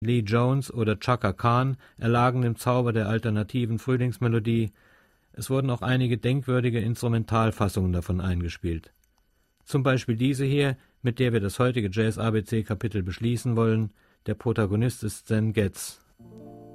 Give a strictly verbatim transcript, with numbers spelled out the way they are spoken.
Lee Jones oder Chaka Khan erlagen dem Zauber der alternativen Frühlingsmelodie. Es wurden auch einige denkwürdige Instrumentalfassungen davon eingespielt. Zum Beispiel diese hier, mit der wir das heutige Jazz-A B C-Kapitel beschließen wollen. Der Protagonist ist Stan Getz.